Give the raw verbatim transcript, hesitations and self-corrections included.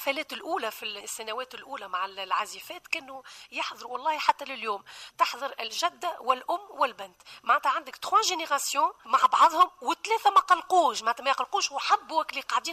الحفلات الأولى في السنوات الأولى مع العازفات كانوا يحضروا، والله حتى لليوم تحضر الجدة والأم والبنت، معناتها عندك تخوا جينيراسيون مع بعضهم، وثلاثة ما قلقوش، معناتها ما يقلقوش وحبوا اللي قاعدين